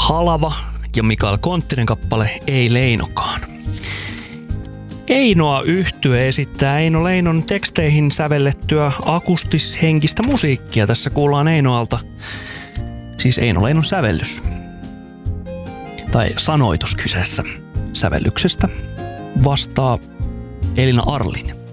Halava ja Mikael Konttinen kappale Ei Leinokaan. Einoa -yhtye esittää Eino Leinon teksteihin sävellettyä akustishenkistä musiikkia. Tässä kuullaan Einoalta, siis Eino Leinon sävellys. Tai sanoitus kyseessä. Sävellyksestä vastaa Elina Arlin.